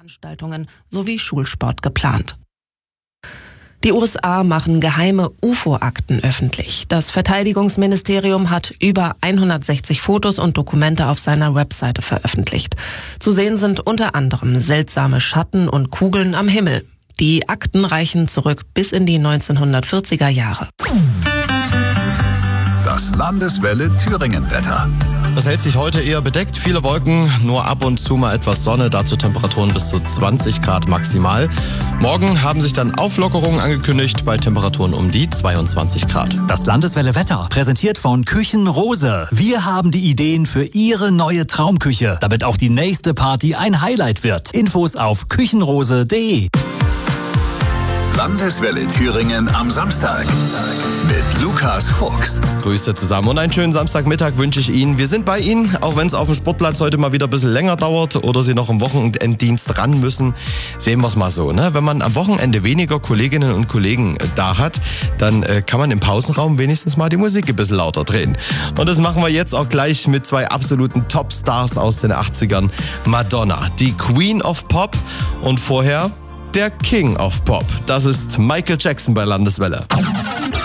Veranstaltungen sowie Schulsport geplant. Die USA machen geheime UFO-Akten öffentlich. Das Verteidigungsministerium hat über 160 Fotos und Dokumente auf seiner Webseite veröffentlicht. Zu sehen sind unter anderem seltsame Schatten und Kugeln am Himmel. Die Akten reichen zurück bis in die 1940er Jahre. Das Landeswelle Thüringen-Wetter. Es hält sich heute eher bedeckt, viele Wolken, nur ab und zu mal etwas Sonne, dazu Temperaturen bis zu 20 Grad maximal. Morgen haben sich dann Auflockerungen angekündigt bei Temperaturen um die 22 Grad. Das Landeswelle Wetter präsentiert von Küchenrose. Wir haben die Ideen für Ihre neue Traumküche, damit auch die nächste Party ein Highlight wird. Infos auf küchenrose.de. Landeswelle Thüringen am Samstag mit Lukas Fuchs. Grüße zusammen und einen schönen Samstagmittag wünsche ich Ihnen. Wir sind bei Ihnen, auch wenn es auf dem Sportplatz heute mal wieder ein bisschen länger dauert oder Sie noch im Wochenenddienst ran müssen. Sehen wir es mal so, ne? Wenn man am Wochenende weniger Kolleginnen und Kollegen da hat, dann kann man im Pausenraum wenigstens mal die Musik ein bisschen lauter drehen. Und das machen wir jetzt auch gleich mit zwei absoluten Topstars aus den 80ern. Madonna, die Queen of Pop, und vorher der King of Pop. Das ist Michael Jackson bei Landeswelle.